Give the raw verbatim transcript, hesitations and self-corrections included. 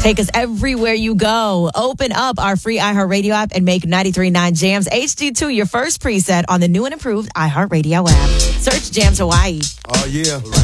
Take us everywhere you go. Open up our free iHeartRadio app and make ninety-three point nine Jams H D two your first preset on the new and improved iHeartRadio app. Search Jams Hawaii. Oh, yeah.